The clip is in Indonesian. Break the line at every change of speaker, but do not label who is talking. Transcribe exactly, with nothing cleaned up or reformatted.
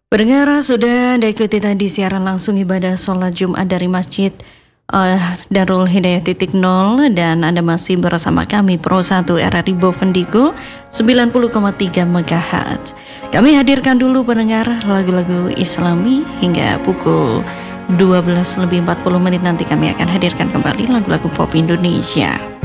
Pendengar, sudah Anda ikuti tadi siaran langsung ibadah sholat Jumat dari Masjid uh, Darul Hidayah titik nol, dan Anda masih bersama kami Pro satu R R I Bovendigul sembilan puluh koma tiga megahertz. Kami hadirkan dulu pendengar lagu-lagu Islami hingga pukul dua belas lebih empat puluh menit, nanti kami akan hadirkan kembali lagu-lagu pop Indonesia.